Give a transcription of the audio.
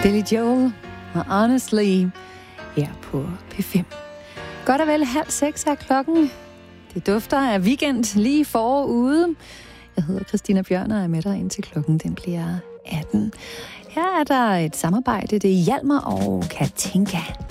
Billy Joel og Honestly her på P5. Godt og vel 5:30 er klokken. Det dufter af weekend lige forude. Jeg hedder Christina Bjørn og er med dig indtil klokken den bliver 18. Her er der et samarbejde. Det er Hjalmar og Katinka.